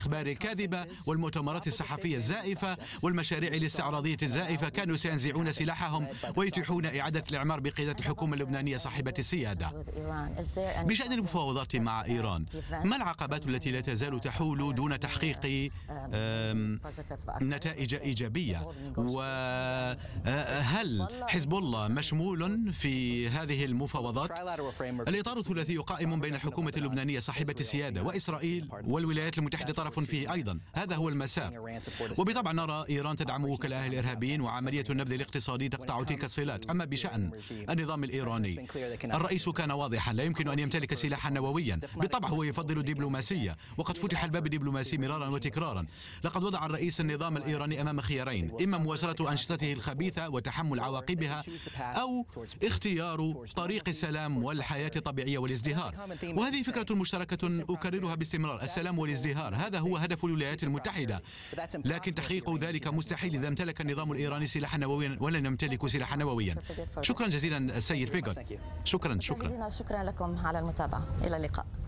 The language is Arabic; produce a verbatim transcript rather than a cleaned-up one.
الأخبار الكاذبة والمؤتمرات الصحفية الزائفة والمشاريع الاستعراضية الزائفة كانوا سينزعون سلاحهم ويتيحون إعادة الإعمار بقيادة الحكومة اللبنانية صاحبة السيادة. بشأن المفاوضات مع إيران، ما العقبات التي لا تزال تحول دون تحقيق نتائج إيجابية؟ وهل حزب الله مشمول في هذه المفاوضات؟ الإطار الثلاثي قائم بين الحكومة اللبنانية صاحبة السيادة وإسرائيل والولايات المتحدة طرف فيه أيضا. هذا هو المسار. وبالطبع نرى إيران تدعم وكلاء الإرهابيين وعملية النبذ الاقتصادي تقطع تلك الصلات. أما بشأن النظام الإيراني، الرئيس كان واضحا، لا يمكن أن يمتلك سلاحا نوويا. بالطبع هو يفضل الدبلوماسية، وقد فتح الباب الدبلوماسي مرارا وتكرارا. لقد وضع الرئيس النظام الإيراني أمام خيارين: إما مواصلة أنشطته الخبيثة وتحمل عواقبها، أو اختيار طريق السلام والحياة الطبيعية والازدهار. وهذه فكرة مشتركة أكررها باستمرار: السلام والازدهار. هذا هو هدف الولايات المتحدة، لكن تحقيق ذلك مستحيل إذا امتلك النظام الإيراني سلاحا نوويا ولن يمتلك سلاحا نوويا. شكرا جزيلا السيد بيغوت. شكرا شكرا شكرا لكم على المتابعة. إلى اللقاء.